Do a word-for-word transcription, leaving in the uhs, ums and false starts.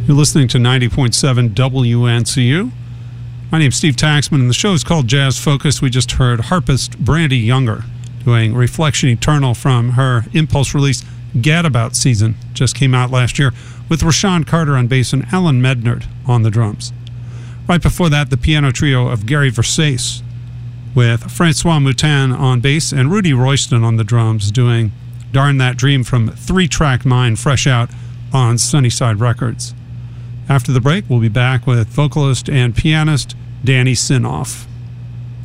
You're listening to ninety point seven W N C U. My name's Steve Taxman, and the show is called Jazz Focus. We just heard harpist Brandy Younger doing Reflection Eternal from her Impulse release Gadabout Season. Just came out last year with Rashawn Carter on bass and Alan Mednard on the drums. Right before that, the piano trio of Gary Versace with Francois Moutin on bass and Rudy Royston on the drums doing Darn That Dream from Three Track Mind, fresh out on Sunnyside Records. After the break, we'll be back with vocalist and pianist Danny Sinoff.